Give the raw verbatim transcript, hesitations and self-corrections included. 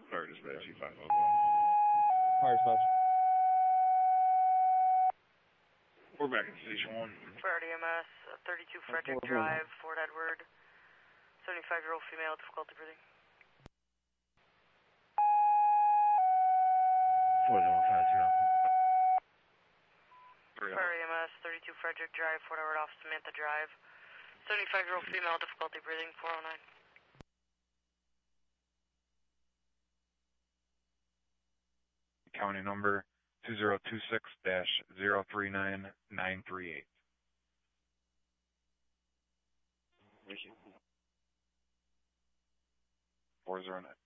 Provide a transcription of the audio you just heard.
Fire dispatch, E five oh one. Fire dispatch. We're back at station one. Fire D M S, thirty-two Frederick Drive, Fort Edward. seventy-five-year-old female, difficulty breathing. four zero five zero. Fire E M S, thirty-two Frederick Drive, Fort Edward off Samantha Drive. seventy-five-year-old female, difficulty breathing, four oh nine. County number two zero two six dash zero three nine nine three eight. Thank you. four zero nine.